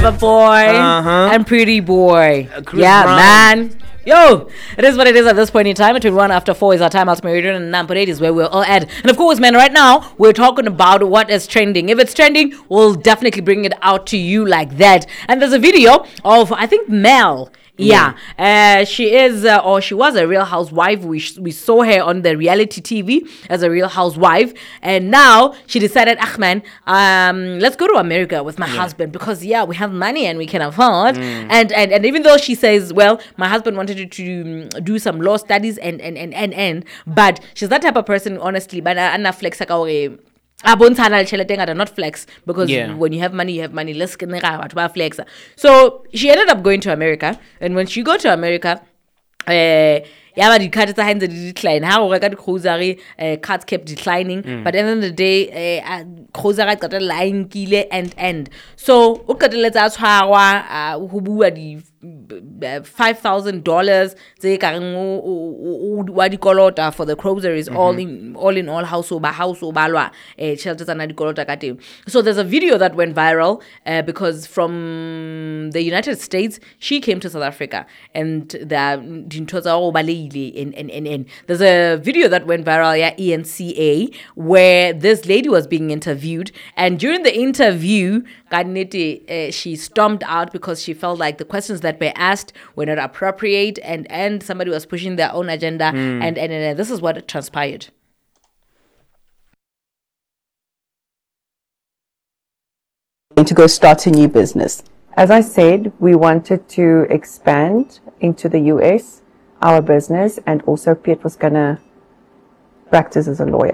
boy and pretty boy. Chris Yeah, Brown. man. Yo, it is what it is at this point in time. 21 after 4 is our time. Ultimate Radio, and 9.8 is where we're all at. And of course, man, right now, we're talking about what is trending. If it's trending, we'll definitely bring it out to you like that. And there's a video of, I think, Mel. Yeah, she is, or she was a Real Housewife. We saw her on the reality TV as a Real Housewife, and now she decided, man, let's go to America with my husband because we have money and we can afford. And even though she says, well, my husband wanted to do some law studies and, but she's that type of person, honestly. But Anna flex not flex because when you have money, let's flex. So she ended up going to America, and when she go to America, the cards decline. How cards kept declining, but at the end of the day, got a line and so $5,000 for the groceries, all in all household so there's a video that went viral because from the United States she came to South Africa, and there's a video that went viral ENCA where this lady was being interviewed, and during the interview she stormed out because she felt like the questions that were asked were not appropriate, and somebody was pushing their own agenda, and this is what transpired. To go start a new business. As I said, we wanted to expand into the US, our business, and also Piet was going to practice as a lawyer.